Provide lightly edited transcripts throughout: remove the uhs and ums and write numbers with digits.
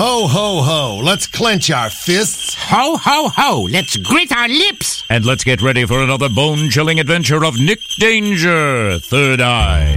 Ho, ho, ho. Let's clench our fists. Ho, ho, ho. Let's grit our lips. And let's get ready for another bone-chilling adventure of Nick Danger, Third Eye.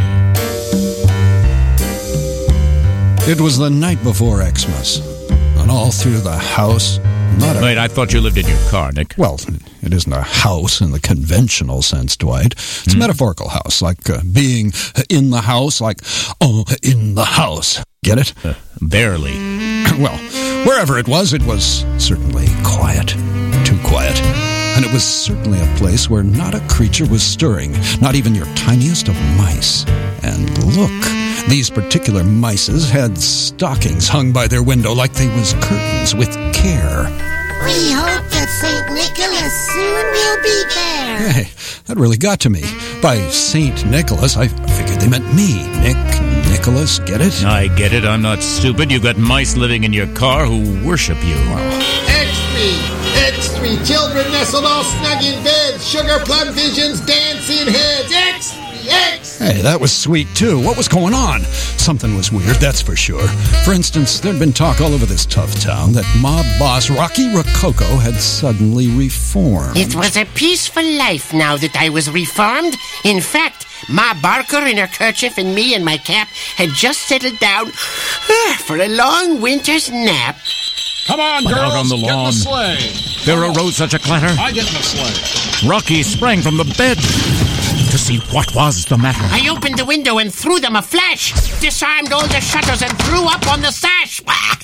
It was the night before Xmas, and all through the house... Wait, I thought you lived in your car, Nick. Well, it isn't a house in the conventional sense, Dwight. It's a metaphorical house, like being in the house, like, in the house. Get it? Barely. Well, wherever it was certainly quiet. Too quiet. And it was certainly a place where not a creature was stirring, not even your tiniest of mice. And look, these particular mices had stockings hung by their window like they was curtains with care. We hope that St. Nicholas soon will be there. Hey, that really got to me. By St. Nicholas, I figured they meant me. Nicholas, get it? I get it. I'm not stupid. You've got mice living in your car who worship you. X3, children nestled all snug in beds, sugar plum visions, dancing heads. X3. Hey, that was sweet, too. What was going on? Something was weird, that's for sure. For instance, there'd been talk all over this tough town that mob boss Rocky Rococo had suddenly reformed. It was a peaceful life now that I was reformed. In fact, Ma Barker in her kerchief and me in my cap had just settled down for a long winter's nap. Come on, But girls, out on the get in lawn, the sleigh. there arose such a clatter. I get in the sleigh. Rocky sprang from the bed to see what was the matter. I opened the window and threw them a flash, disarmed all the shutters and threw up on the sash.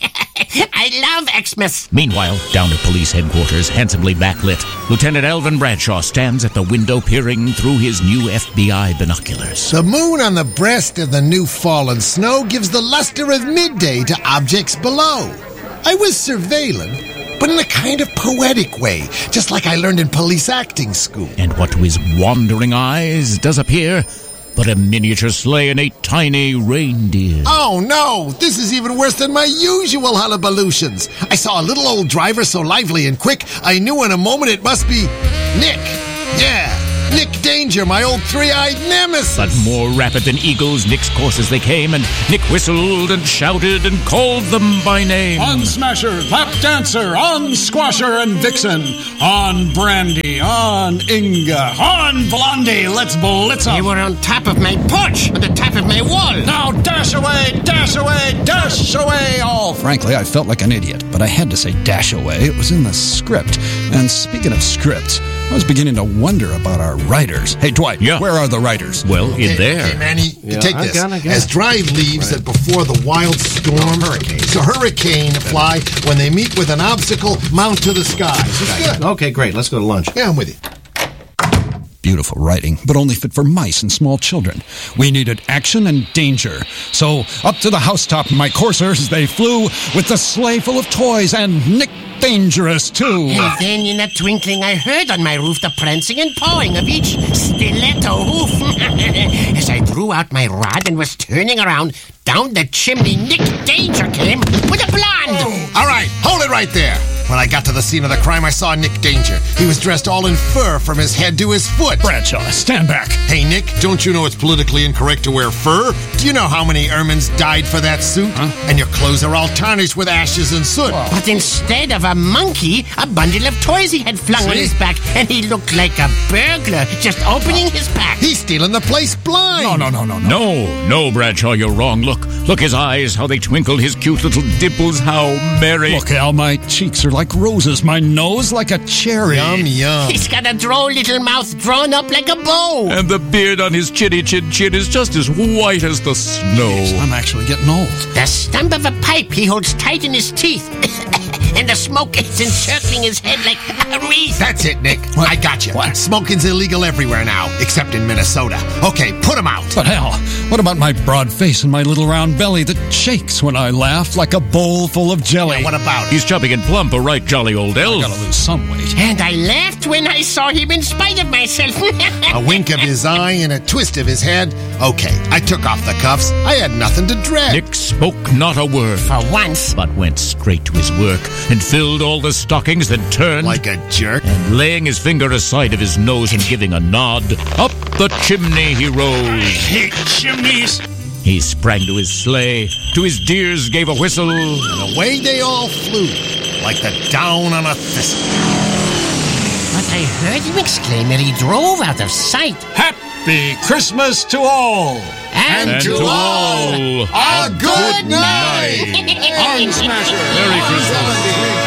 I love Xmas. Meanwhile, down at police headquarters, handsomely backlit, Lieutenant Alvin Bradshaw stands at the window peering through his new FBI binoculars. The moon on the breast of the new fallen snow gives the luster of midday to objects below. I was surveilling, but in a kind of poetic way, just like I learned in police acting school. And what to his wandering eyes does appear but a miniature sleigh and a tiny reindeer. Oh no, this is even worse than my usual hullabalootions. I saw a little old driver so lively and quick, I knew in a moment it must be Nick. Yeah, Nick Danger, my old three-eyed nemesis. But more rapid than eagles, Nick's coursers they came, and Nick whistled and shouted and called them by name. On Smasher, Lap Dancer, on Squasher and Vixen, on Brandy, on Inga, on Blondie, let's blitz They up. were on top of my porch, on the top of my wall. Now dash away, dash away, dash away all. Frankly, I felt like an idiot, but I had to say dash away. It was in the script. And speaking of scripts, I was beginning to wonder about our writers. Hey, Dwight, Yeah. where are the writers? Well, in there. Hey, Manny, take I this. got it. As Drive leaves and before the wild storm, hurricane fly, when they meet with an obstacle, mount to the skies. It's good. Okay, great. Let's go to lunch. Yeah, I'm with you. Beautiful writing, but only fit for mice and small children. We needed action and danger. So, up to the housetop, my coursers, they flew with the sleigh full of toys and Nick Dangerous, too. And then in a twinkling I heard on my roof the prancing and pawing of each stiletto hoof. As I drew out my rod and was turning around, down the chimney Nick Danger came with a blonde. All right, hold it right there. When I got to the scene of the crime, I saw Nick Danger. He was dressed all in fur from his head to his foot. Bradshaw, stand back. Hey, Nick, don't you know it's politically incorrect to wear fur? Do you know how many ermines died for that suit? And your clothes are all tarnished with ashes and soot. But instead of a monkey, a bundle of toys he had flung on his back, and he looked like a burglar just opening his pack. He's stealing the place blind. No, Bradshaw, you're wrong. Look, his eyes, how they twinkle, his cute little dimples, how merry. Look, Al, my cheeks are like roses, my nose like a cherry. Yum, yum. He's got a droll little mouth drawn up like a bow. And the beard on his chinny chin is just as white as the snow. I'm actually getting old. The stump of a pipe he holds tight in his teeth. And the smoke is encircling his head like a wreath. That's it, Nick. What? I got you. What? Smoking's illegal everywhere now, except in Minnesota. Okay, put him out. But hell, what about my broad face and my little round belly that shakes when I laugh like a bowl full of jelly? Yeah, what about it? He's chubby and plump, a right jolly old elf. I gotta lose some weight. And I laughed when I saw him in spite of myself. A wink of his eye and a twist of his head. Okay, I took off the cuffs. I had nothing to dread. Nick spoke not a word, For once. but went straight to his work and filled all the stockings, then turned Like a jerk. and laying his finger aside of his nose and giving a nod, up the chimney he rose. Hate chimneys. He sprang to his sleigh, to his deers gave a whistle. And away they all flew, like the down on a thistle. But I heard him exclaim that he drove out of sight. Happy Christmas to all! And to all, a good night! On Smasher! Merry Christmas. 70.